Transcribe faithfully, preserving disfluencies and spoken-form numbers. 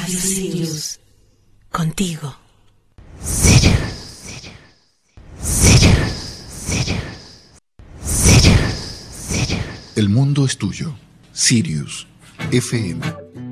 Radio Sirius. Contigo. Sirius, Sirius, Sirius, Sirius, Sirius, Sirius. El mundo es tuyo. Sirius F M.